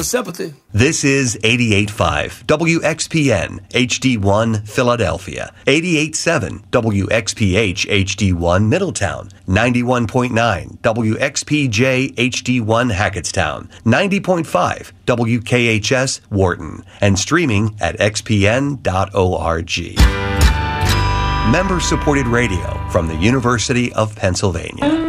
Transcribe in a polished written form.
sympathy. This is 88.5 WXPN HD1 Philadelphia, 88.7 WXPH HD1 Middletown, 91.9 WXPJ HD1 Hackettstown, 90.5 WKHS Wharton, and streaming at xpn.org. Member-supported radio from the University of Pennsylvania.